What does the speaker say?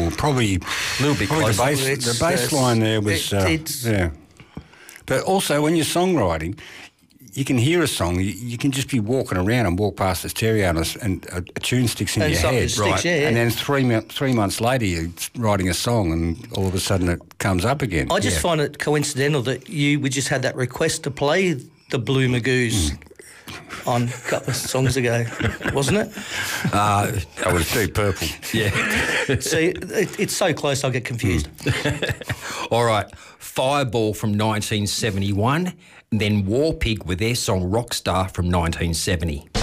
Well, probably A little bit probably closer. the bass line there was yeah. But also when you're songwriting, you can hear a song. You can just be walking around and walk past the stereo and a tune sticks in your head, sticks, yeah. And then 3 months later you're writing a song, and all of a sudden it comes up again. I just find it coincidental that we just had that request to play the Blue Magoos on a couple of songs ago, wasn't it? That was Deep Purple. Yeah. See, it's so close I get confused. All right. Fireball from 1971, and then War Pig with their song Rockstar from 1970.